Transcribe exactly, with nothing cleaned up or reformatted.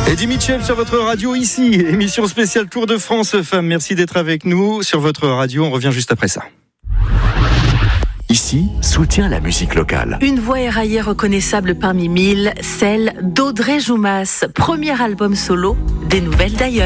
Eddie Mitchell sur votre radio ici, émission spéciale Tour de France Femmes. Merci d'être avec nous sur votre radio. On revient juste après ça. Ici, soutient la musique locale. Une voix éraillée reconnaissable parmi mille, celle d'Audrey Joumas. Premier album solo, des nouvelles d'ailleurs.